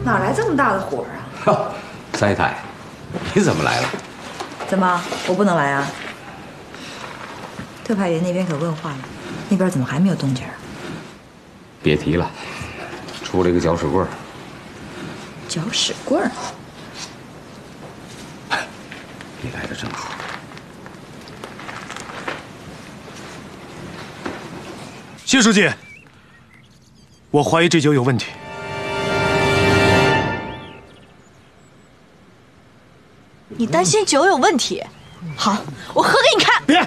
哪来这么大的火啊？ 三姨太，你怎么来了？ 怎么，我不能来啊？特派员那边可问话了，那边怎么还没有动静啊？ 别提了，出了一个搅屎棍儿。 搅屎棍儿？ 你来的正好。 谢书记，我怀疑这酒有问题。 你担心酒有问题？好，我喝给你看。 别，